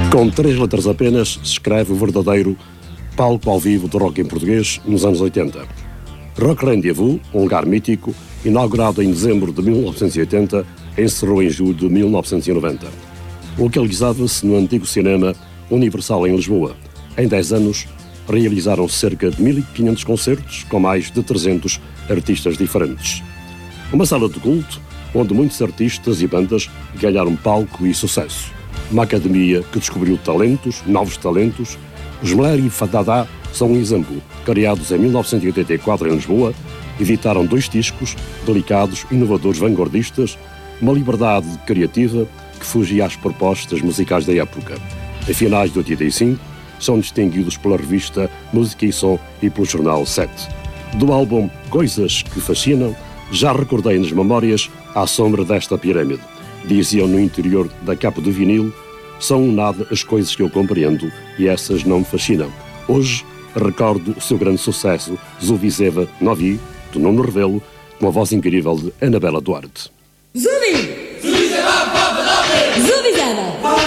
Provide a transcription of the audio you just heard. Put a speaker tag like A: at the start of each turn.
A: Com 3 letras apenas, se escreve o verdadeiro palco ao vivo do rock em português nos anos 80. Rock Rendezvous, um lugar mítico, inaugurado em dezembro de 1980, encerrou em julho de 1990. Localizava-se no antigo cinema Universal em Lisboa. Em 10 anos, realizaram cerca de 1.500 concertos com mais de 300 artistas diferentes. Uma sala de culto onde muitos artistas e bandas ganharam palco e sucesso. Uma academia que descobriu talentos, novos talentos. Os Mleri Fadada são um exemplo. Criados em 1984 em Lisboa, editaram 2 discos delicados, inovadores, vanguardistas, uma liberdade criativa que fugia às propostas musicais da época. Em finais de 85, são distinguidos pela revista Música e Som e pelo jornal 7. Do álbum Coisas que Fascinam, já recordei nas memórias à sombra desta pirâmide. Diziam no interior da capa do vinil: são nada as coisas que eu compreendo e essas não me fascinam. Hoje recordo o seu grande sucesso, Zuvizeva Novi, do Nuno Revelo, com a voz incrível de Anabela Duarte.
B: Zuvizeva!